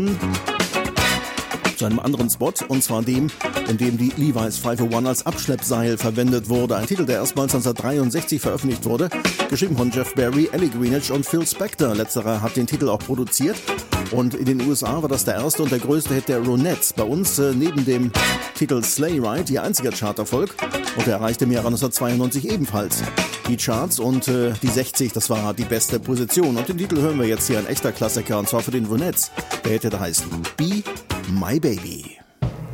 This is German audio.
zu einem anderen Spot, und zwar dem, in dem die Levi's 501 als Abschleppseil verwendet wurde. Ein Titel, der erstmals 1963 veröffentlicht wurde, geschrieben von Jeff Barry, Ellie Greenwich und Phil Spector. Letzterer hat den Titel auch produziert. Und in den USA war das der erste und der größte Hit der Ronettes. Bei uns neben dem Titel Sleigh Ride ihr einziger Charterfolg, und er erreichte im Jahre 1992 ebenfalls die Charts, und die 60, das war die beste Position. Und den Titel hören wir jetzt hier, ein echter Klassiker, und zwar für den Ronettes. Der Hit heißt Be My Baby.